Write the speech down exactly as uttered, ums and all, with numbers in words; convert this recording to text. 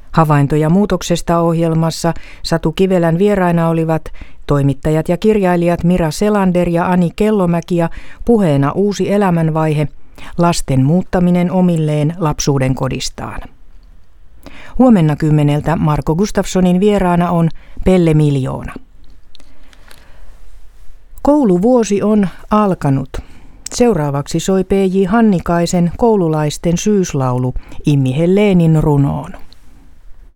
Havaintoja muutoksesta -ohjelmassa Satu Kivelän vieraina olivat toimittajat ja kirjailijat Mira Selander ja Ani Kellomäki ja puheena uusi elämänvaihe, lasten muuttaminen omilleen lapsuuden kodistaan. Huomenna kymmeneltä Marko Gustafssonin vieraana on Pelle Miljoona. Kouluvuosi on alkanut. Seuraavaksi soi P J Hannikaisen Koululaisten syyslaulu Immi Helleenin runoon.